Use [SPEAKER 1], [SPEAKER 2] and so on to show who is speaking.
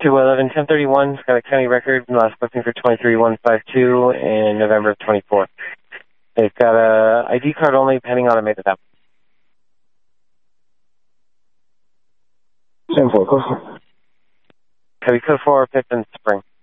[SPEAKER 1] 211-1031, got a county record, last booking for 23-152 in November of 24. They've got a ID card only, pending automated app.
[SPEAKER 2] 10-4, code 4.
[SPEAKER 1] Heavy code 4, Pippin Spring.